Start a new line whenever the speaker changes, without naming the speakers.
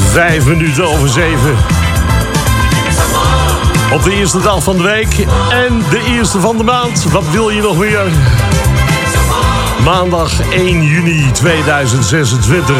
5 minuten over 7. Op de eerste dag van de week en de eerste van de maand. Wat wil je nog meer? Maandag 1 juni 2026.